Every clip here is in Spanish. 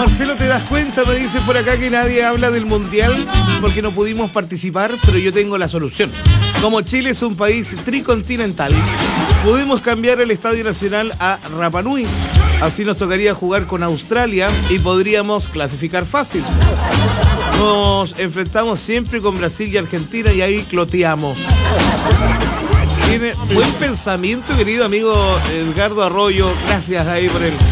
Marcelo, ¿te das cuenta? Me dicen por acá que nadie habla del Mundial porque no pudimos participar, pero yo tengo la solución. Como Chile es un país tricontinental, pudimos cambiar el Estadio Nacional a Rapa Nui. Así nos tocaría jugar con Australia y podríamos clasificar fácil. Nos enfrentamos siempre con Brasil y Argentina y ahí cloteamos. Tiene buen pensamiento, querido amigo Edgardo Arroyo. Gracias ahí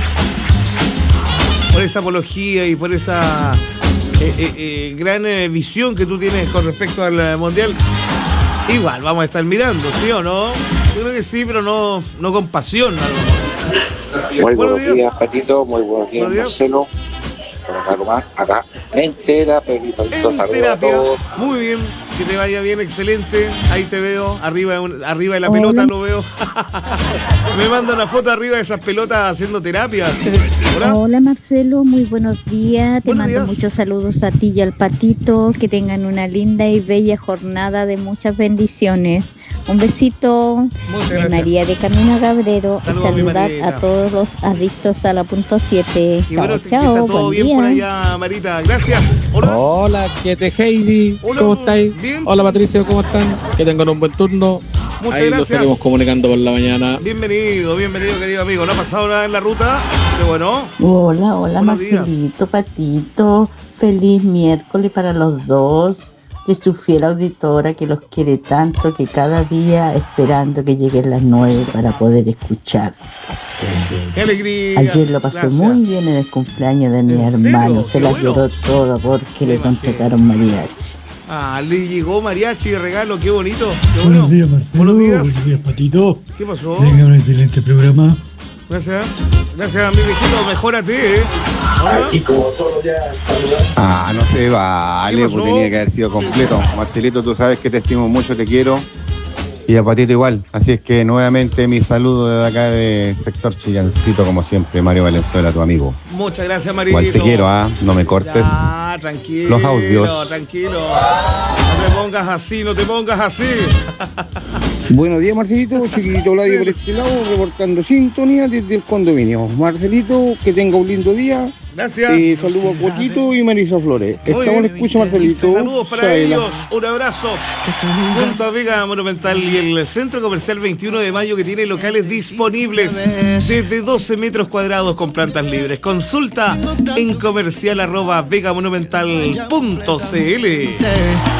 por esa apología y por esa gran visión que tú tienes con respecto al Mundial. Igual, vamos a estar mirando, ¿sí o no? Yo creo que sí, pero no con pasión. Muy buenos días, Patito. Muy buenos días, Marcelo. Acá en terapia, a todos. Muy bien, que te vaya bien, excelente. Ahí te veo, arriba de la pelota lo veo. Me manda una foto arriba de esas pelotas haciendo terapia. Hola Marcelo, muy buenos días. Te mando muchos saludos a ti y al Patito. Que tengan una linda y bella jornada de muchas bendiciones. Un besito de María de Camino Gabrero. Y saludar a todos los adictos a la punto 7. Y bueno, chao, todo bien día. Por allá, Marita. Gracias. Hola, Quiete Heidi. ¿Cómo estáis? Bien. Hola, Patricio, ¿cómo están? Que tengan un buen turno. Muchas Ahí gracias. Nos estaremos comunicando por la mañana. Bienvenido, querido amigo. ¿No ha pasado nada en la ruta? Qué bueno. Hola, Marcelito, Patito. Feliz miércoles para los dos. De su fiel auditora que los quiere tanto, que cada día esperando que lleguen las 9 para poder escuchar. ¡Qué alegría! Ayer lo pasé muy bien en el cumpleaños de mi hermano. Se la lloró todo porque le contrataron mariachi. Ah, le llegó mariachi de regalo, qué bonito. Qué buenos días, Marcelo. Buenos días, Patito. ¿Qué pasó? Tengan un excelente programa. Gracias, mi viejito, mejórate, no se vale, pues tenía que haber sido completo. Marcelito, tú sabes que te estimo mucho, te quiero. Y a Patito igual. Así es que nuevamente mi saludo desde acá de sector Chillancito, como siempre, Mario Valenzuela, tu amigo. Muchas gracias, Mario. Igual te quiero, no me cortes. Ya, tranquilo. Los audios. Tranquilo. No te pongas así. Buenos días, Marcelito, chiquitito Vladi por este lado, reportando sintonía desde el condominio. Marcelito, que tenga un lindo día. Gracias. Saludos a Cuaquito y Marisa Flores. Estamos en escucha, Marcelito. Saludos para ellos, un abrazo. Junto a Vega Monumental y el Centro Comercial 21 de Mayo, que tiene locales disponibles desde 12 metros cuadrados con plantas libres. Consulta en comercial@vegamonumental.cl.